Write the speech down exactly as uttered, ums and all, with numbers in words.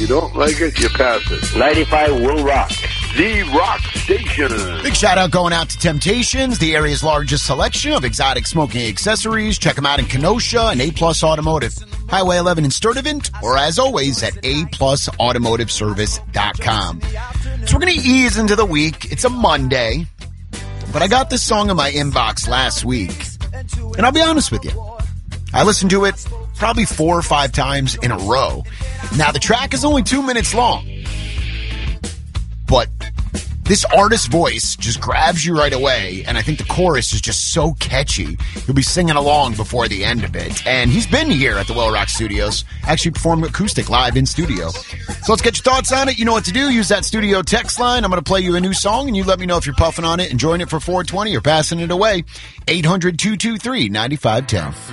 You don't like it, you pass it. ninety-five will rock. The Rock Station. Big shout out going out to Temptations, the area's largest selection of exotic smoking accessories. Check them out in Kenosha and A-Plus Automotive. Highway eleven in Sturtevant, or as always at a plus automotive service dot com. So we're going to ease into the week. It's a Monday, but I got this song in my inbox last week, and I'll be honest with you. I listened to it probably four or five times in a row. Now, the track is only two minutes long, but this artist's voice just grabs you right away, and I think the chorus is just so catchy. You'll be singing along before the end of it. And he's been here at the Well Rock Studios, actually performed acoustic live in studio. So let's get your thoughts on it. You know what to do. Use that studio text line. I'm going to play you a new song, and you let me know if you're puffing on it, enjoying it for four twenty, or passing it away. eight hundred, two two three, nine five one zero.